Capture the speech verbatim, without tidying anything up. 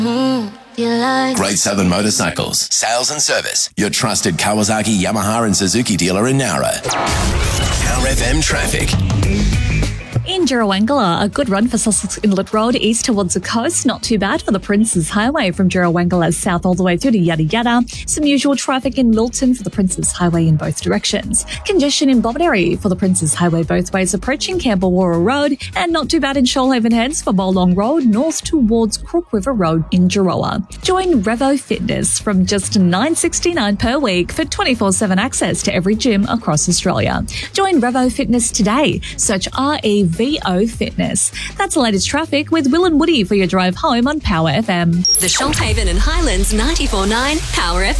Great Southern Motorcycles, sales and service. Your trusted Kawasaki, Yamaha and Suzuki dealer in Nowra. Power F M traffic. In Jirrawangala, a good run for Sussex Inlet Road east towards the coast. Not too bad for the Princes Highway from Jirrawangala south all the way through to Yada Yada. Some usual traffic in Milton for the Princes Highway in both directions. Congestion in Bobonary for the Princes Highway both ways approaching Campbell-Warra Road. And not too bad in Shoalhaven Heads for Bowlong Road north towards Crook River Road in Jirowa. Join Revo Fitness from just nine dollars sixty-nine per week for twenty-four seven access to every gym across Australia. Join Revo Fitness today. Search R E V O Fitness. That's the latest traffic with Will and Woody for your drive home on Power F M. The Shoalhaven and Highlands ninety-four point nine Power F M.